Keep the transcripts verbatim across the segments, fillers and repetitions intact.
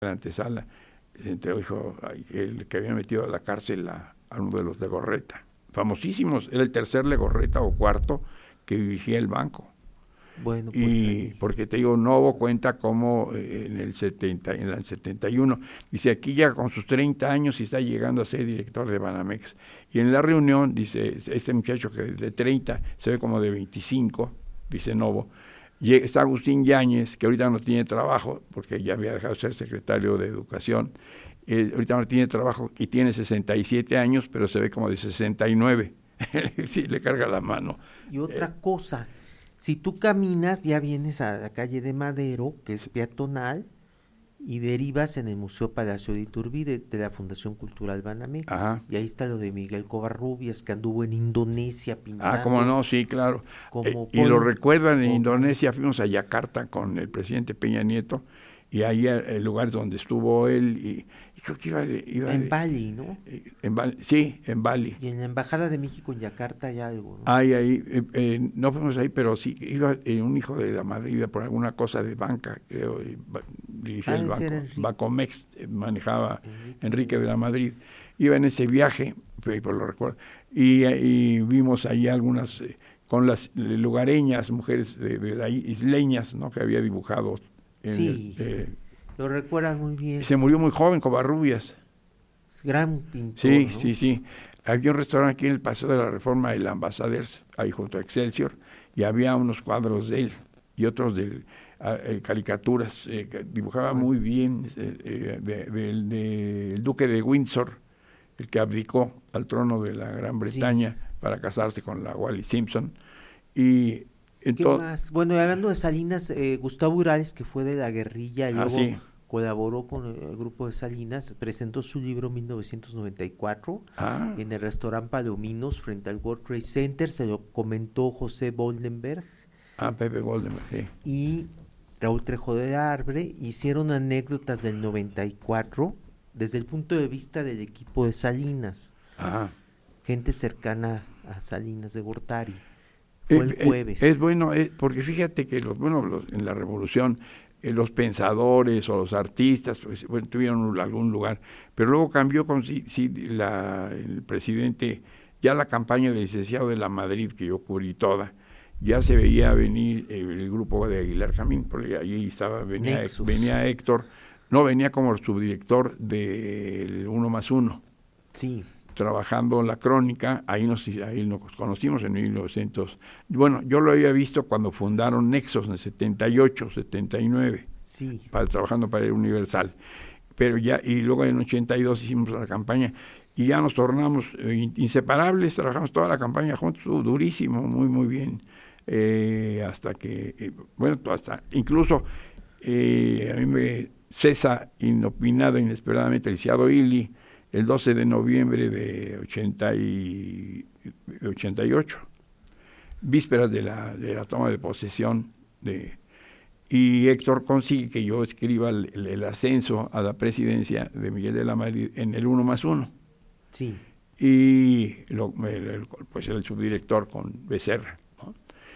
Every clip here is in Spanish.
la antesala, se enteró, dijo, el que había metido a la cárcel a, a uno de los Legorreta, famosísimos, era el tercer Legorreta o cuarto que dirigía el banco. Bueno, pues y ahí. Porque te digo, Novo cuenta como eh, en el setenta, en el setenta y uno, dice, aquí ya con sus treinta años y está llegando a ser director de Banamex. Y en la reunión, dice, este muchacho que de treinta se ve como de veinticinco, dice Novo, y está Agustín Yáñez, que ahorita no tiene trabajo, porque ya había dejado de ser secretario de Educación, eh, ahorita no tiene trabajo y tiene sesenta y siete años, pero se ve como de sesenta y nueve. Sí, le carga la mano. Y otra eh, cosa, si tú caminas, ya vienes a la calle de Madero, que es peatonal, y derivas en el Museo Palacio de Iturbide de la Fundación Cultural Banamex. Ajá. Y ahí está lo de Miguel Covarrubias, que anduvo en Indonesia pintando. Ah, cómo no, sí, claro. Como Eh, y lo Paul recuerdan, en Gauguin. Indonesia fuimos a Yakarta con el presidente Peña Nieto, y ahí el lugar donde estuvo él, y, y creo que iba, de, iba en de, Bali, ¿no? En Bali, sí, en Bali. Y en la Embajada de México en Yakarta hay algo, ¿no? Ahí, ahí, eh, eh, no fuimos ahí, pero sí, iba eh, un hijo de la Madrid, iba por alguna cosa de banca, creo, y ba, dirigía Ah, el ese banco, era Enrique. Bacomex, eh, manejaba Enrique. Enrique de la Madrid. Iba en ese viaje, pues, por lo recuerdo, y, y vimos ahí algunas, eh, con las lugareñas, mujeres de, de ahí, isleñas, ¿no?, que había dibujado. En Sí, el, eh, lo recuerdas muy bien. se murió muy joven, Covarrubias. Es gran pintor, Sí, ¿no? sí, sí. Había un restaurante aquí en el Paseo de la Reforma, el Ambassadors, ahí junto a Excelsior, y había unos cuadros de él y otros de eh, caricaturas. Eh, que dibujaba Bueno. muy bien, eh, eh, de, de, de, el duque de Windsor, el que abdicó al trono de la Gran Bretaña sí. para casarse con la Wallis Simpson. Y ¿Qué más? Bueno, hablando de Salinas, eh, Gustavo Urales, que fue de la guerrilla y ah, luego sí. colaboró con el grupo de Salinas, presentó su libro en mil novecientos noventa y cuatro ah. en el restaurante Palominos frente al World Trade Center. Se lo comentó José Goldenberg. Ah, Pepe Goldenberg, sí. Y Raúl Trejo de Arbre. Hicieron anécdotas del noventa y cuatro desde el punto de vista del equipo de Salinas. Ah. Gente cercana a Salinas de Gortari. Fue eh, el jueves. Es, es bueno, es, porque fíjate que los, bueno, los, en la Revolución eh, los pensadores o los artistas pues, bueno, tuvieron algún lugar, pero luego cambió con sí, sí, la, el presidente, ya la campaña del licenciado de la Madrid, que yo cubrí toda, ya se veía venir eh, el grupo de Aguilar Camín, porque ahí estaba, venía, venía Héctor, no, venía como subdirector del Uno más Uno. Sí. Trabajando la crónica, ahí nos, ahí nos conocimos en mil novecientos. Bueno, yo lo había visto cuando fundaron Nexos en el setenta y ocho, setenta y nueve, sí. para, trabajando para el Universal. Pero ya, y luego en ochenta y dos hicimos la campaña y ya nos tornamos eh, inseparables, trabajamos toda la campaña juntos, uh, durísimo, muy, muy bien. Eh, hasta que, eh, bueno, hasta incluso eh, a mí me cesa inopinada, inesperadamente, el licenciado Illy, el doce de noviembre de ochenta y ocho, vísperas de la, de la toma de posesión, de, y Héctor consigue que yo escriba el, el, el ascenso a la presidencia de Miguel de la Madrid en el Uno más Uno. Sí. Y lo, el, el, pues el subdirector con Becerra, ¿no?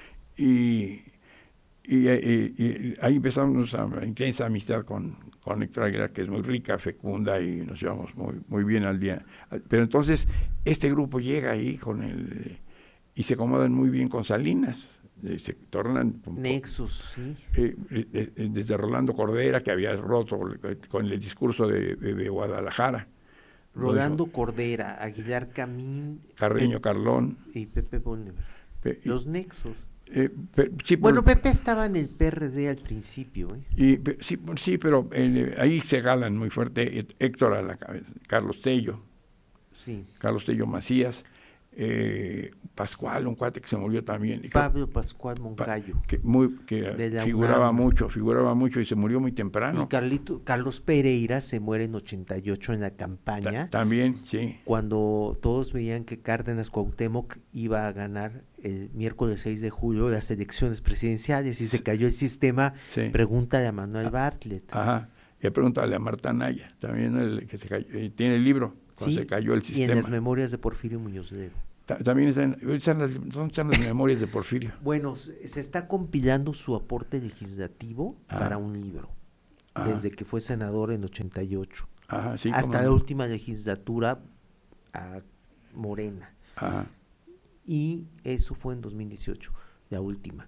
Y, y, y, y ahí empezamos una intensa amistad con con Héctor Aguilar, que es muy rica, fecunda, y nos llevamos muy, muy bien al día. Pero entonces, este grupo llega ahí con el, y se acomodan muy bien con Salinas, se tornan... Nexus, sí. Eh, eh, desde Rolando Cordera, que había roto con el discurso de, de, de Guadalajara. Rolando dijo, Cordera, Aguilar Camín... Carreño Pepe, Carlón. Y Pepe Goldenberg. Pe, Los Nexos. Eh, pero, sí, bueno, por, Pepe estaba en el P R D al principio. ¿eh? Y, sí, sí, pero eh, ahí se galan muy fuerte Héctor a la cabeza, Carlos Tello, sí. Carlos Tello Macías, eh, Pascual, un cuate que se murió también. Pablo Pascual Moncayo. Que, muy, que figuraba UNAM. mucho, figuraba mucho y se murió muy temprano. Y Carlito, Carlos Pereira se muere en ochenta y ocho en la campaña. Ta también, sí. Cuando todos veían que Cárdenas Cuauhtémoc iba a ganar el miércoles seis de julio las elecciones presidenciales y se cayó el sistema, sí. Pregúntale a Manuel Bartlett. Ajá, y pregúntale a Marta Anaya, también el que se cayó, tiene el libro, cuando sí, se cayó el sistema. Y en las memorias de Porfirio Muñoz Ledo. También están, están, las, están las memorias de Porfirio. Bueno, se está compilando su aporte legislativo ah. para un libro. Ajá. Desde que fue senador en ochenta y ocho. Ajá, sí, hasta la no. última legislatura a Morena. Ajá. Y eso fue en dos mil dieciocho, la última.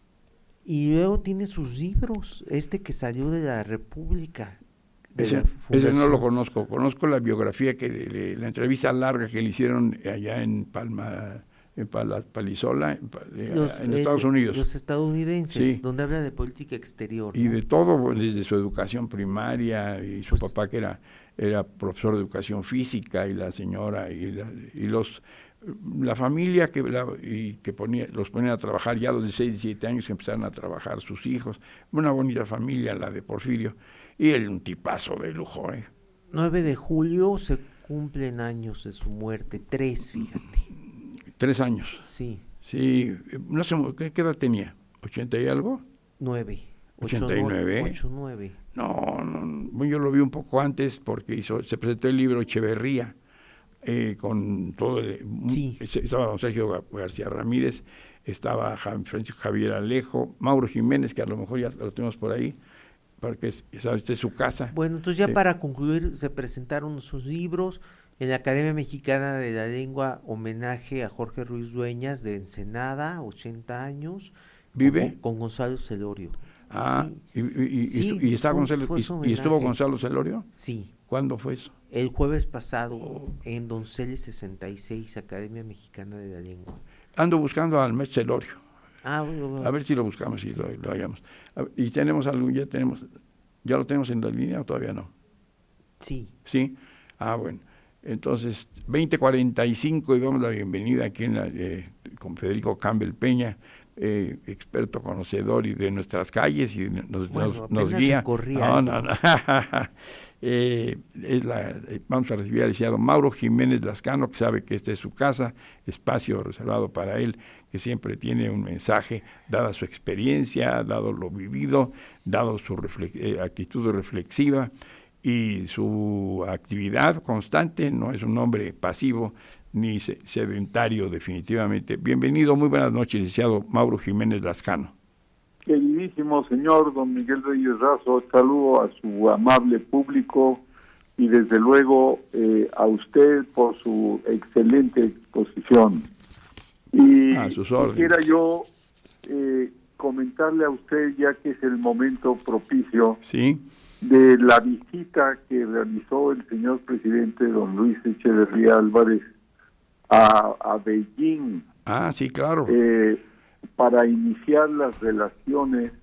Y luego tiene sus libros, este que salió de la República. De ese, la ese no lo conozco, conozco la biografía, que le, le, la entrevista larga que le hicieron allá en Palma, en Pal, Palizola, en, los, en el, Estados Unidos. Los estadounidenses, sí. Donde habla de política exterior. Y ¿no? de todo, desde su educación primaria, y su pues, papá que era, era profesor de educación física, y la señora, y, la, y los... la familia que la, y que ponía, los ponían a trabajar ya a los dieciséis, diecisiete años, que empezaron a trabajar sus hijos. Una bonita familia, la de Porfirio, y él un tipazo de lujo. ¿eh? nueve de julio se cumplen años de su muerte, tres, fíjate. Tres años. Sí. Sí, no sé, ¿qué, qué edad tenía? ¿ochenta y algo? Nueve. ¿ochenta y nueve? Ocho, nueve. No, no, yo lo vi un poco antes porque hizo, se presentó el libro Echeverría. Eh, con todo el, sí. estaba don Sergio García Ramírez, estaba Francisco Javier Alejo, Mauro Jiménez, que a lo mejor ya lo tenemos por ahí, porque sabe usted su casa. Bueno, entonces ya eh, para concluir, se presentaron sus libros en la Academia Mexicana de la Lengua, homenaje a Jorge Ruiz Dueñas de Ensenada, ochenta años. ¿Vive? Con, con Gonzalo Celorio. Ah, sí. y, y, y, sí, y, está fue, Gonzalo, fue y, y estuvo Gonzalo Celorio. Sí. ¿Cuándo fue eso? El jueves pasado, oh. en Donceles sesenta y seis, Academia Mexicana de la Lengua. Ando buscando al maestro Celorio. Ah, bueno, bueno. A ver si lo buscamos y sí. lo, lo hallamos. Y tenemos algo, ya tenemos, ya lo tenemos en la línea o todavía no. Sí. Sí. Ah, bueno. Entonces, veinte cuarenta y cinco, y damos la bienvenida aquí en la, eh, con Federico Campbell Peña, eh, experto conocedor y de nuestras calles, y nos, bueno, nos, nos guía. No, no, no. eh, es la, eh, vamos a recibir al licenciado Mauro Jiménez Lascano, que sabe que esta es su casa, espacio reservado para él, que siempre tiene un mensaje, dada su experiencia, dado lo vivido, dado su reflex, eh, actitud reflexiva y su actividad constante. No es un hombre pasivo ni sedentario, definitivamente. Bienvenido, muy buenas noches, licenciado Mauro Jiménez Lascano. Queridísimo señor don Miguel Reyes Razo, saludo a su amable público y desde luego eh, a usted por su excelente exposición. Y a sus órdenes. Quisiera yo eh, comentarle a usted, ya que es el momento propicio, sí, de la visita que realizó el señor presidente don Luis Echeverría Álvarez a, a Beijing. Ah, sí, claro. Eh, para iniciar las relaciones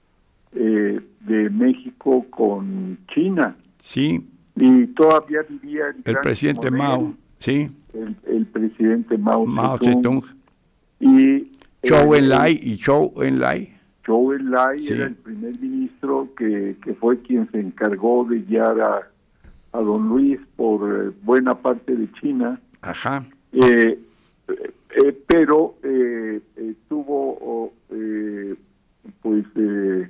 eh, de México con China. Sí. Y todavía vivía el, el presidente Mao, sí. El, el presidente Mao, Mao Zedong. Y Zhou eh, Enlai y Zhou Enlai. Zhou Enlai sí. era el primer ministro que, que fue quien se encargó de guiar a, a don Luis por eh, buena parte de China. Ajá. Eh, Eh, pero eh, eh, tuvo eh, pues eh,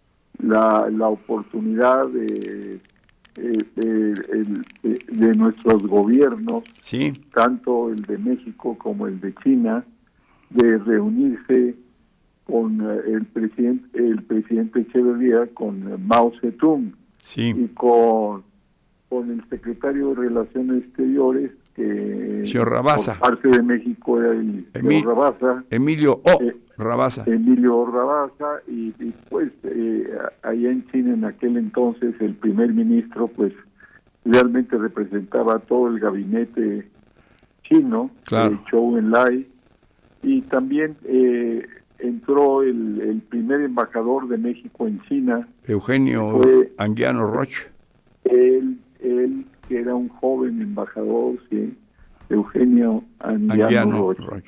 la, la oportunidad de, eh, de, de, de nuestros gobiernos, sí. tanto el de México como el de China, de reunirse con el presidente el presidente Echeverría, con Mao Zedong, sí. y con con el secretario de Relaciones Exteriores, que señor Rabasa. Por parte de México era el Emil, señor Rabasa. Emilio O. Eh, Rabasa. Emilio Rabasa, y después eh, allá en China en aquel entonces el primer ministro pues realmente representaba todo el gabinete chino, claro. eh, Zhou Enlai, y también eh, entró el, el primer embajador de México en China, Eugenio fue, Anguiano Roch. Él, él que era un joven embajador, sí, Eugenio Anguiano, Anguiano Roch. Roch.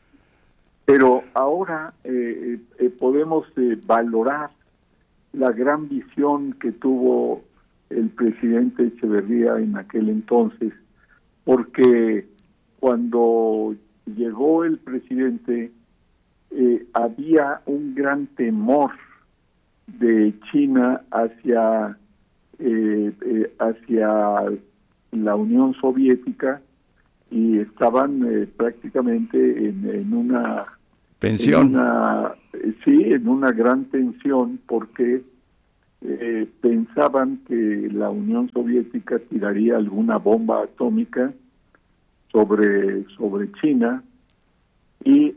Pero ahora eh, eh, podemos eh, valorar la gran visión que tuvo el presidente Echeverría en aquel entonces, porque cuando llegó el presidente eh, había un gran temor de China hacia eh, eh, hacia la Unión Soviética, y estaban eh, prácticamente en, en una tensión. en una, sí, en una gran tensión, porque eh, pensaban que la Unión Soviética tiraría alguna bomba atómica sobre, sobre China, y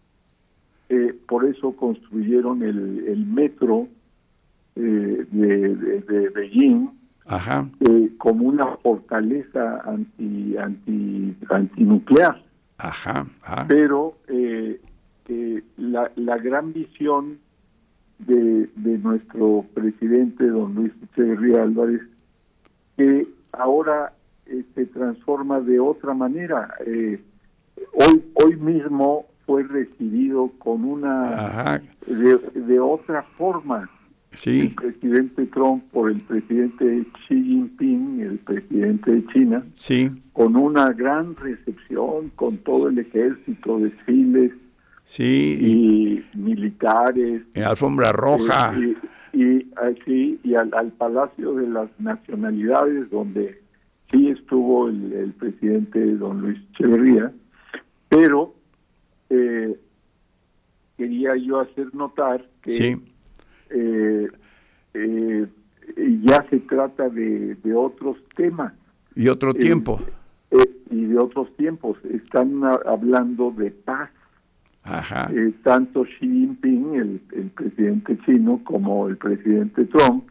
eh, por eso construyeron el, el metro eh, de, de, de Beijing. Ajá. Eh, como una fortaleza anti, anti, antinuclear. Ajá. Ajá. Pero eh, eh, la, la gran visión de, de nuestro presidente, don Luis Echeverría Álvarez, que ahora eh, se transforma de otra manera. Eh, hoy, hoy mismo fue recibido con una Ajá. de, de otra forma. Sí. El presidente Trump por el presidente Xi Jinping, el presidente de China, Sí. con una gran recepción, con todo el ejército, desfiles, Sí. y militares, En alfombra roja. y, y, y así, y al, al Palacio de las Nacionalidades, donde sí estuvo el, el presidente don Luis Echeverría, pero eh, quería yo hacer notar que Sí. Eh, eh, ya se trata de, de otros temas. Y otro Eh, tiempo. eh, y de otros tiempos. Están a, hablando de paz. Ajá. Eh, tanto Xi Jinping, el, el presidente chino, como el presidente Trump,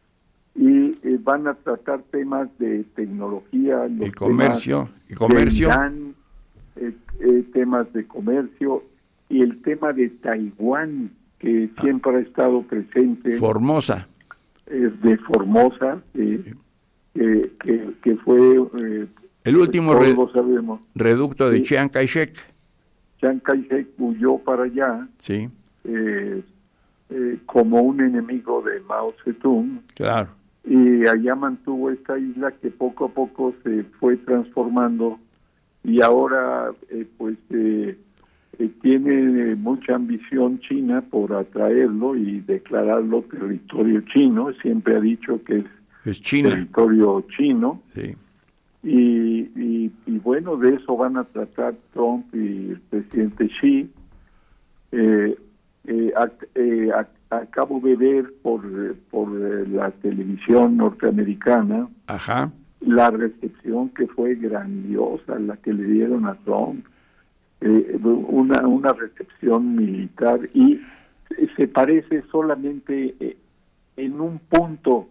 y eh, van a tratar temas de tecnología, los Y comercio. Y temas comercio. de Irán, eh, eh, temas de comercio, y el tema de Taiwán, que siempre ha estado presente, Formosa. eh, de Formosa, eh, eh, que, que fue, eh, El último todos re- lo sabemos, reducto de Sí. Chiang Kai-shek. Chiang Kai-shek huyó para allá Sí, eh, eh, como un enemigo de Mao Zedong, claro. y allá mantuvo esta isla que poco a poco se fue transformando, y ahora eh, pues eh, eh, tiene mucha ambición China por atraerlo y declararlo territorio chino. Siempre ha dicho que es Es China. territorio chino, Sí. y, y, y bueno, de eso van a tratar Trump y el presidente Xi. Eh, eh, ac- eh, ac- acabo de ver por, por eh, la televisión norteamericana Ajá. la recepción que fue grandiosa, la que le dieron a Trump, eh, una, una recepción militar, y se parece solamente eh, en un punto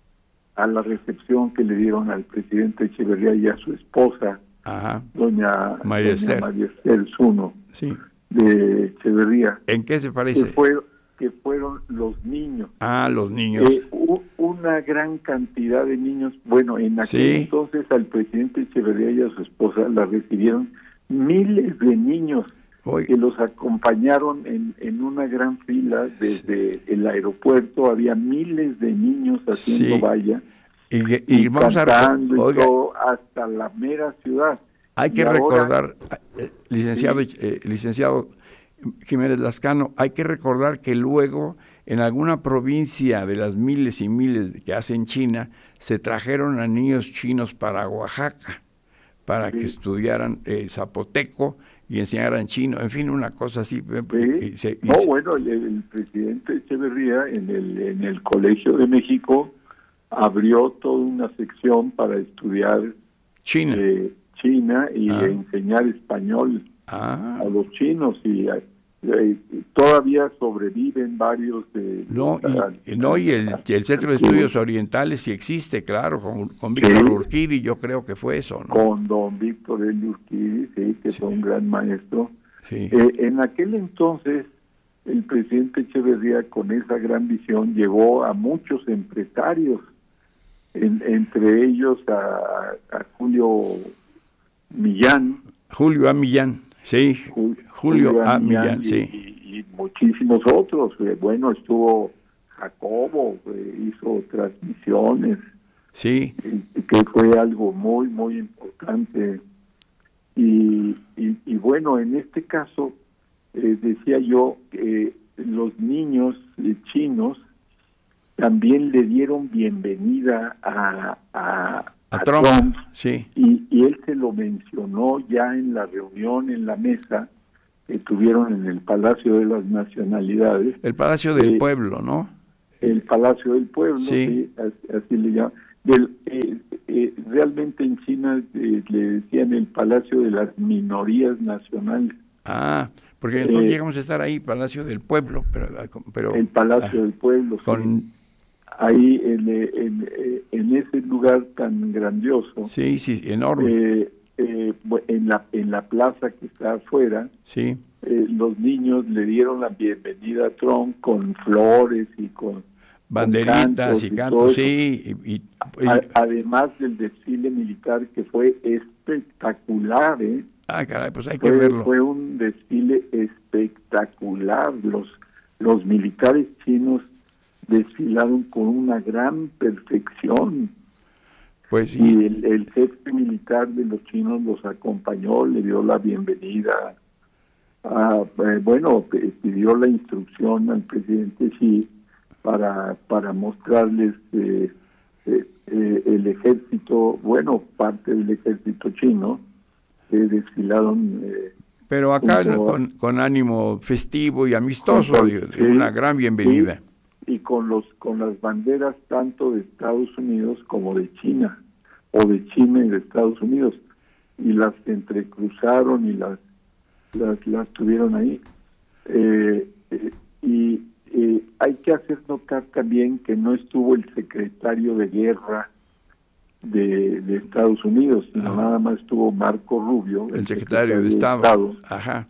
a la recepción que le dieron al presidente Echeverría y a su esposa, Ajá. doña María doña Esther. María Esther Zuno, Sí. de Echeverría, ¿En qué se que, parece? fue, que fueron los niños. Ah, los niños. Eh, u- una gran cantidad de niños. Bueno, en aquel Sí. entonces al presidente Echeverría y a su esposa la recibieron miles de niños Oye. que los acompañaron en, en una gran fila desde el aeropuerto. Había miles de niños haciendo Sí. valla Y, y y vamos a cantando y oiga, todo, hasta la mera ciudad. hay que Y ahora- recordar, eh, licenciado, Sí. eh, licenciado Jiménez Lascano, hay que recordar que luego en alguna provincia de las miles y miles que hacen China, se trajeron a niños chinos para Oaxaca, para Sí. que estudiaran eh, zapoteco y enseñaran chino, en fin, una cosa así. Sí. Y se- y No, se- bueno, el, el presidente Echeverría en el, en el Colegio de México abrió toda una sección para estudiar China. eh, China y Ah. enseñar español Ah, a los chinos, y eh, todavía sobreviven varios de... no, a- y, no, y el, y el Centro de Estudios Orientales sí existe, claro, con, con Víctor Sí. Urquidi, yo creo que fue eso, ¿no? con don Víctor L. Urquidi, sí, que Sí. fue un gran maestro. Sí. Eh, en aquel entonces, el presidente Echeverría, con esa gran visión, llevó a muchos empresarios, en- entre ellos a, a Julio Millán, Julio A. Millán, sí, Ju- Julio A. Millán, y, sí. y- y muchísimos otros. Eh, Bueno, estuvo Jacobo, eh, hizo transmisiones, Sí, eh, que fue algo muy, muy importante. Y, y, y bueno, en este caso, eh, decía yo que los niños eh, chinos también le dieron bienvenida a, a, a a Trump, Trump, sí, y, y él se lo mencionó ya en la reunión, en la mesa que tuvieron en el Palacio de las Nacionalidades. el Palacio del Sí. Pueblo, ¿no? El Palacio del Pueblo, sí, sí, así, así le llaman. Del, eh, eh, realmente en China eh, le decían el Palacio de las Minorías Nacionales. Ah, porque nosotros eh, llegamos a estar ahí, Palacio del Pueblo, pero... pero el Palacio ah, del Pueblo, con... sí. Ahí en, en, en ese lugar tan grandioso. Sí, sí, enorme. Eh, eh, en, la, en la plaza que está afuera, sí. eh, los niños le dieron la bienvenida a Trump con flores y con... banderitas y cantos, sí. Y, y, y, además del desfile militar que fue espectacular, ¿eh? Ah, caray, pues hay fue, que verlo. Fue un desfile espectacular. Los, los militares chinos desfilaron con una gran perfección. Pues sí. Y el, el jefe militar de los chinos los acompañó, le dio la bienvenida. A, eh, bueno, pidió la instrucción al presidente Xi para para mostrarles eh, eh, eh, el ejército, bueno, parte del ejército chino, que eh, desfilaron. Eh, Pero acá junto, con, con ánimo festivo y amistoso, con, digo, sí, una gran bienvenida. Sí, y con los con las banderas tanto de Estados Unidos como de China, o de China y de Estados Unidos, y las entrecruzaron y las las, las tuvieron ahí. Eh, eh, y Eh, hay que hacer notar también que no estuvo el secretario de guerra de, de Estados Unidos, sino Ajá. nada más estuvo Marco Rubio, el, el secretario, secretario de Estado, de Estado. Ajá.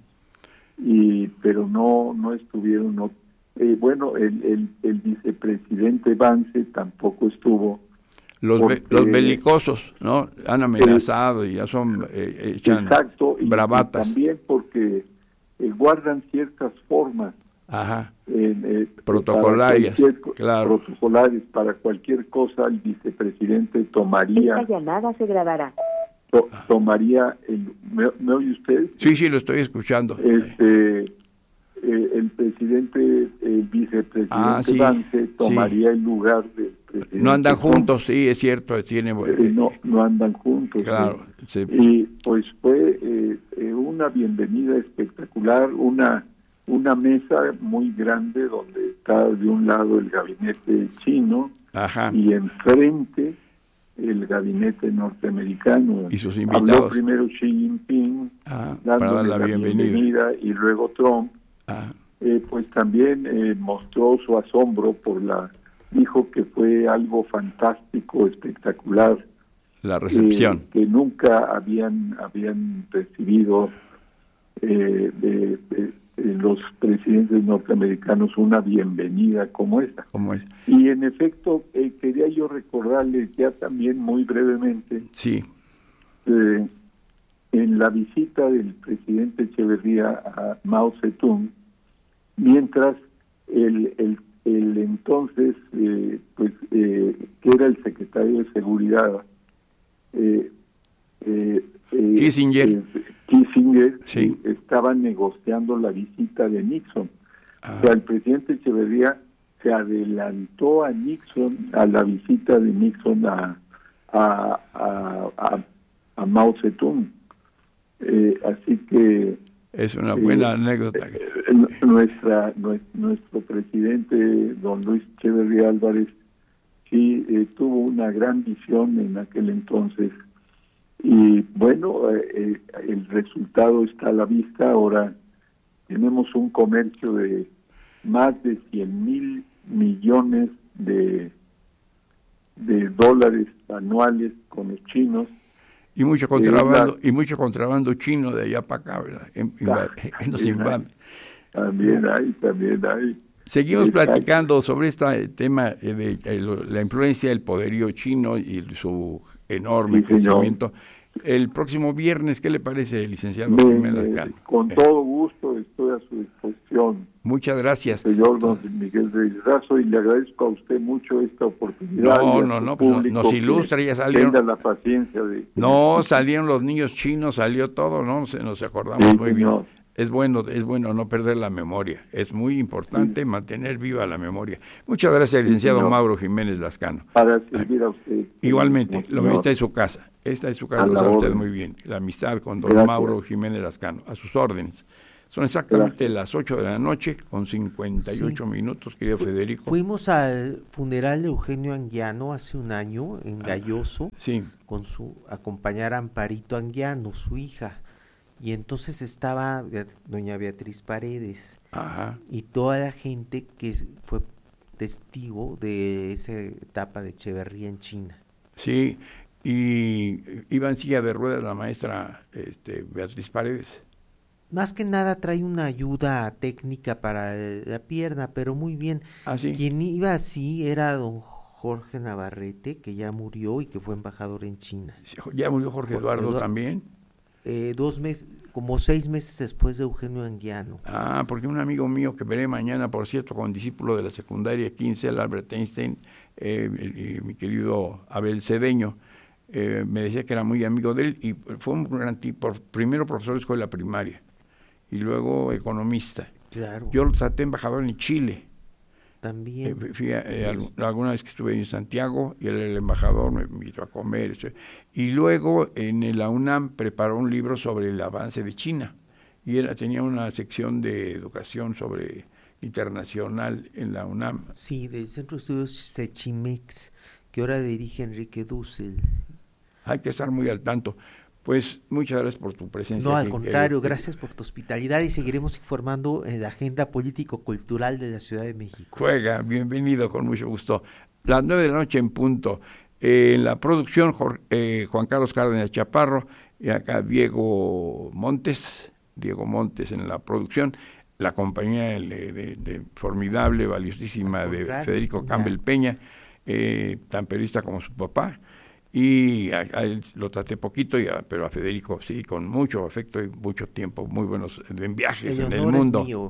Y pero no no estuvieron. No, eh, bueno, el, el, el vicepresidente Vance tampoco estuvo. Los, porque, be, los belicosos, ¿no? Han amenazado el, y ya son eh, echan exacto, bravatas. Y también porque eh, guardan ciertas formas. Ajá. Eh, eh, protocolarias, para claro. Protocolarias para cualquier cosa el vicepresidente tomaría. Esta llamada se grabará. To, tomaría el, ¿me, ¿me oye usted? Sí, sí, lo estoy escuchando. Este, eh, el presidente, el vicepresidente ah, sí, Vance tomaría sí. el lugar del presidente. No andan juntos, sí, es cierto, tiene. Eh, no, no andan juntos. Claro. Sí. Sí. Y pues fue eh, eh, una bienvenida espectacular, una una mesa muy grande donde está de un lado el gabinete chino. Ajá. Y enfrente el gabinete norteamericano. Y sus invitados. Habló primero Xi Jinping, ah, dándole para dar la, la bienvenida. bienvenida, y luego Trump. Ah. Eh, pues también eh, mostró su asombro por la, dijo que fue algo fantástico, espectacular. La recepción. Eh, que nunca habían habían recibido eh, de, de, los presidentes norteamericanos una bienvenida como esta. ¿Cómo es? Y en efecto, eh, quería yo recordarles ya también muy brevemente, sí, eh, en la visita del presidente Echeverría a Mao Zedong, mientras el, el, el entonces, eh, pues, eh, que era el secretario de Seguridad, eh, eh, eh, Kissinger, eh, Kissinger sí. estaba negociando la visita de Nixon. Ah. O sea, el presidente Echeverría se adelantó a Nixon, a la visita de Nixon a a, a, a, a Mao Zedong. Eh, así que es una buena eh, anécdota. Eh, nuestra nuestro presidente don Luis Echeverría Álvarez sí eh, tuvo una gran visión en aquel entonces. Y bueno, eh, el resultado está a la vista. Ahora tenemos un comercio de más de cien mil millones de, de dólares anuales con los chinos. Y mucho contrabando, la, y mucho contrabando chino de allá para acá, ¿verdad? En, ta, en los invaden. También hay, también hay. Seguimos Exacto. platicando sobre este tema de, de la influencia del poderío chino y su enorme sí, crecimiento. El próximo viernes, ¿qué le parece, licenciado Me, Jiménez Lascano? Con eh. todo gusto estoy a su disposición. Muchas gracias. Señor don Miguel Reyes Razo, y le agradezco a usted mucho esta oportunidad. No, no, no, pues nos ilustra, ya salieron. Tenga la paciencia de... No, salieron los niños chinos, salió todo, ¿no? Nos, nos acordamos sí, muy señor. bien. Es bueno, es bueno no perder la memoria. Es muy importante sí. mantener viva la memoria. Muchas gracias, licenciado sí, Mauro Jiménez Lascano. Para servir a usted. Igualmente, lo mismo está en su casa. Esta es su casa, lo sabe usted muy bien. La amistad con don gracias. Mauro Jiménez Lascano. A sus órdenes. Son exactamente Gracias. las ocho de la noche con cincuenta y ocho sí. minutos, querido Federico. Fuimos al funeral de Eugenio Anguiano hace un año en Galloso, ah, sí. con su acompañar a Amparito Anguiano, su hija, y entonces estaba doña Beatriz Paredes. Ajá. Y toda la gente que fue testigo de esa etapa de Echeverría en China. Sí, y iba en silla de ruedas la maestra este, Beatriz Paredes. Más que nada trae una ayuda técnica para la pierna, pero muy bien. ¿Ah, sí? Quien iba así era don Jorge Navarrete, que ya murió y que fue embajador en China. ¿Ya murió Jorge Eduardo, Eduardo también? Eh, dos meses, como seis meses después de Eugenio Anguiano. Ah, porque un amigo mío que veré mañana, por cierto, con discípulo de la secundaria quince, el Albert Einstein, eh, el, el, mi querido Abel Cedeño, eh, me decía que era muy amigo de él y fue un gran tipo, primero profesor de escuela primaria y luego economista. Claro. Yo lo traté embajador en Chile. También. Eh, fui a, eh, alguna vez que estuve en Santiago y el, el embajador me invitó a comer. Eso. Y luego en la UNAM preparó un libro sobre el avance de China. Y era, tenía una sección de educación sobre internacional en la UNAM. Sí, del Centro de Estudios Sechimex, que ahora dirige Enrique Dussel. Hay que estar muy al tanto. Pues muchas gracias por tu presencia. No, al contrario, gracias por tu hospitalidad y seguiremos informando en la agenda político-cultural de la Ciudad de México. Juega, bienvenido, con mucho gusto. Las nueve de la noche en punto. Eh, en la producción, Jorge, eh, Juan Carlos Cárdenas Chaparro, y acá Diego Montes, Diego Montes en la producción, la compañía de, de, de formidable, valiosísima de Federico Campbell Peña, eh, tan periodista como su papá. Y a, a él lo traté poquito, y a, pero a Federico sí, con mucho afecto y mucho tiempo, muy buenos en viajes el en el mundo. Mío.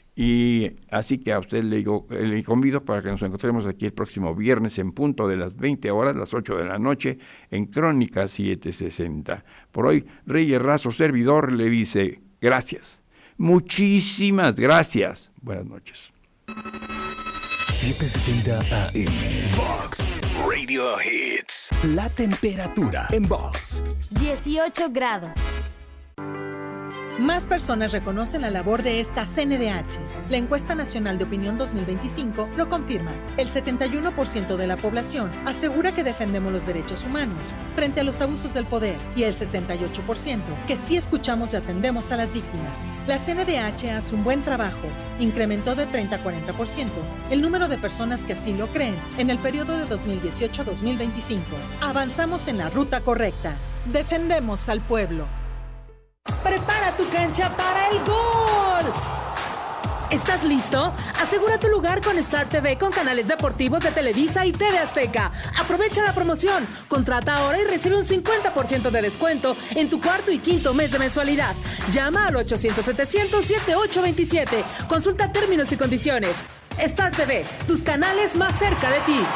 Y así que a usted le, digo, le convido para que nos encontremos aquí el próximo viernes en punto de las veinte horas, las ocho de la noche, en Crónica setecientos sesenta. Por hoy, Reyes Razo, servidor, le dice gracias. Muchísimas gracias. Buenas noches. setecientos sesenta A M Vox Radio Hits. La temperatura en Vox. dieciocho grados. Más personas reconocen la labor de esta C N D H. La encuesta nacional de opinión dos mil veinticinco lo confirma. El setenta y uno por ciento de la población asegura que defendemos los derechos humanos frente a los abusos del poder y el sesenta y ocho por ciento que sí escuchamos y atendemos a las víctimas. La C N D H hace un buen trabajo. Incrementó de treinta a cuarenta por ciento el número de personas que así lo creen en el periodo de dos mil dieciocho a dos mil veinticinco. Avanzamos en la ruta correcta. Defendemos al pueblo. ¡Prepara tu cancha para el gol! ¿Estás listo? Asegura tu lugar con Star T V con canales deportivos de Televisa y T V Azteca. Aprovecha la promoción. Contrata ahora y recibe un cincuenta por ciento de descuento en tu cuarto y quinto mes de mensualidad. Llama al ochocientos setecientos setenta y ocho veintisiete. Consulta términos y condiciones. Star T V, tus canales más cerca de ti.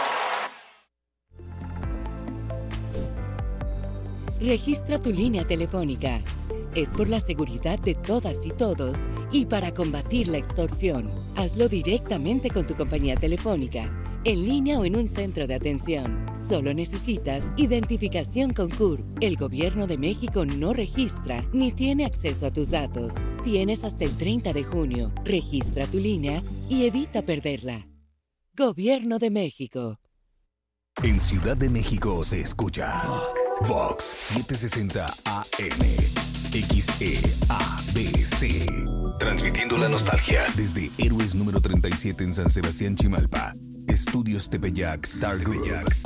Registra tu línea telefónica. Es por la seguridad de todas y todos y para combatir la extorsión. Hazlo directamente con tu compañía telefónica, en línea o en un centro de atención. Solo necesitas identificación con C U R P. El Gobierno de México no registra ni tiene acceso a tus datos. Tienes hasta el treinta de junio. Registra tu línea y evita perderla. Gobierno de México. En Ciudad de México se escucha Vox setecientos sesenta A M X E A B C. Transmitiendo la nostalgia desde Héroes número treinta y siete en San Sebastián, Chimalpa. Estudios Tepeyac Star Group.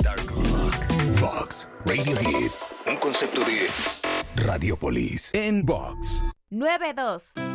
Vox Radio Hits. Un concepto de Radiopolis en Vox. nueve dos.